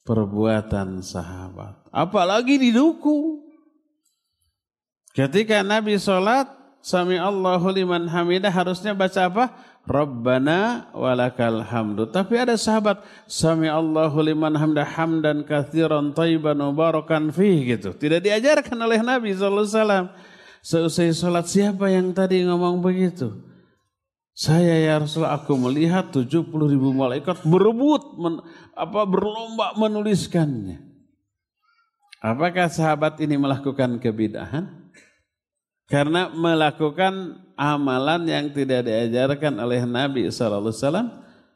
perbuatan sahabat. Apalagi didukung. Ketika Nabi sholat, Sami Allahu liman hamidah, harusnya baca apa? Rabbana walakal hamdu. Tapi ada sahabat, Sami Allahu liman hamidah hamdan katsiran thayyiban mubarakan fih gitu. Tidak diajarkan oleh Nabi SAW. Seusai sholat, siapa yang tadi ngomong begitu? Saya ya Rasulullah, aku melihat 70.000 malaikat berebut, berlomba menuliskannya. Apakah sahabat ini melakukan kebid'ahan? Karena melakukan amalan yang tidak diajarkan oleh Nabi SAW?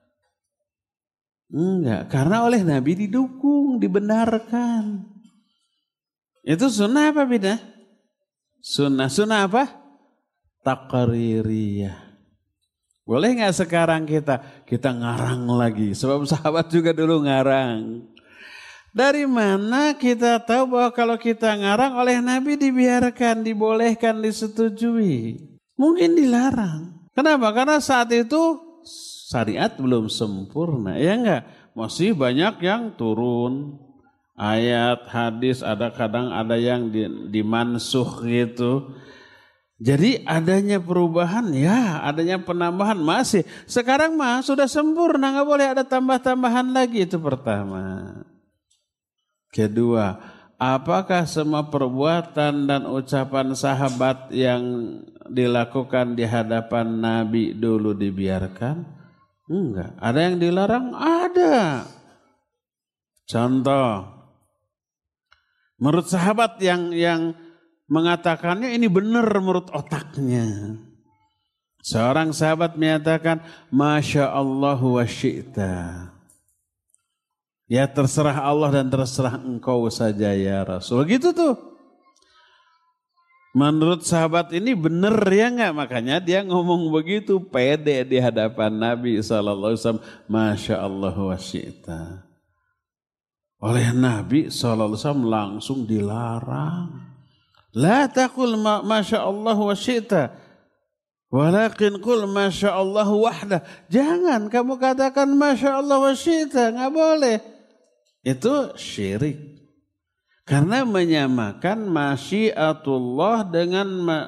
Enggak, karena oleh Nabi didukung, dibenarkan. Itu sunnah apa bid'ah? Sunnah apa? Taqririyah. Boleh nggak sekarang kita ngarang lagi? Sebab sahabat juga dulu ngarang. Dari mana kita tahu bahwa kalau kita ngarang oleh Nabi dibiarkan, dibolehkan, disetujui? Mungkin dilarang. Kenapa? Karena saat itu syariat belum sempurna. Ya enggak? Masih banyak yang turun. Ayat, hadis, kadang ada yang dimansuh gitu. Jadi adanya perubahan, ya adanya penambahan masih. Sekarang mah sudah sempurna, nggak boleh ada tambah-tambahan lagi, itu pertama. Kedua, apakah semua perbuatan dan ucapan sahabat yang dilakukan di hadapan Nabi dulu dibiarkan? Enggak. Ada yang dilarang? Ada. Contoh, menurut sahabat yang mengatakannya ini benar menurut otaknya. Seorang sahabat menyatakan, Masya Allah wa syi'ta. Ya terserah Allah dan terserah engkau saja ya Rasul. Gitu tuh. Menurut sahabat ini benar ya enggak? Makanya dia ngomong begitu pede di hadapan Nabi SAW. Masya Allah wa syi'ta. Oleh Nabi SAW langsung dilarang. La taqul Masya Allah wa syi'ta. Walakin qul Masya Allah wahdah. Jangan kamu katakan Masya Allah wa syi'ta. Enggak boleh. Itu syirik. Karena menyamakan masyiatullah dengan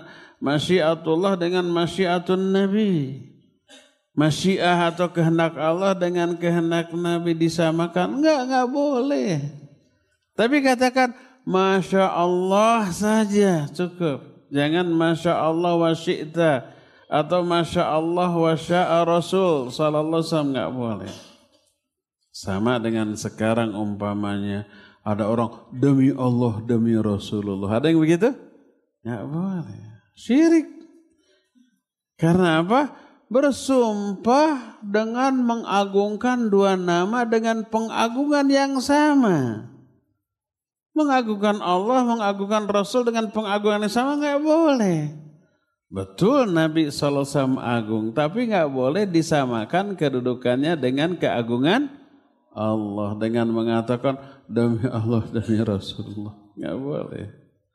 masyiatun Nabi. Masyiah atau kehendak Allah dengan kehendak Nabi disamakan. Enggak boleh. Tapi katakan Masya Allah saja cukup. Jangan Masya Allah wa syi'ta atau Masya Allah wa sya'a Rasul sallallahu alaihi wasallam, enggak boleh. Sama dengan sekarang umpamanya ada orang demi Allah demi Rasulullah. Ada yang begitu? Enggak boleh. Syirik. Karena apa? Bersumpah dengan mengagungkan dua nama dengan pengagungan yang sama. Mengagungkan Allah, mengagungkan Rasul dengan pengagungan yang sama enggak boleh. Betul Nabi SAW agung, tapi enggak boleh disamakan kedudukannya dengan keagungan Allah dengan mengatakan demi Allah demi Rasulullah. Enggak boleh.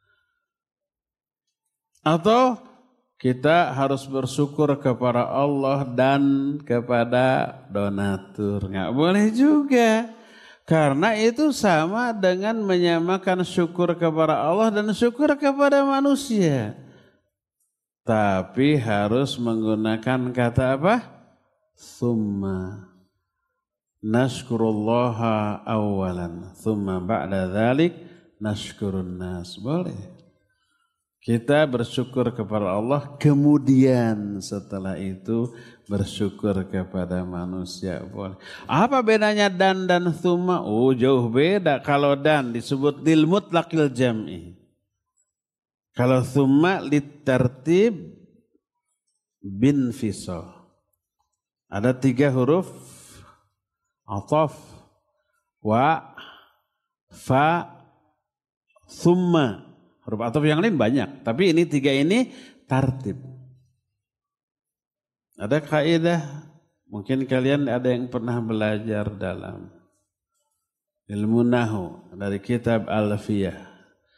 Atau kita harus bersyukur kepada Allah dan kepada donatur. Enggak boleh juga. Karena itu sama dengan menyamakan syukur kepada Allah dan syukur kepada manusia. Tapi harus menggunakan kata apa? Tsumma. Nashkurullaha awalan. Tsumma ba'da dzalik nashkurun nas. Boleh. Kita bersyukur kepada Allah, kemudian setelah itu bersyukur kepada manusia. Boleh. Apa bedanya dan tsumma? Oh, jauh beda. Kalau dan disebut lil mutlaqil jam'i. Kalau tsumma litartib bin fisal. Ada 3 huruf. Ataf, wa, fa, tsumma. Huruf ataf yang lain banyak, tapi ini 3 ini tartib. Ada kaidah, mungkin kalian ada yang pernah belajar dalam ilmu nahwu dari kitab Alfiyah.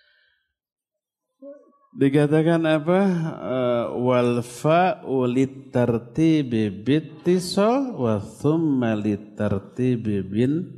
Dikatakan apa? Wal fa'u litartibi bittisal wa thumma litartibi bin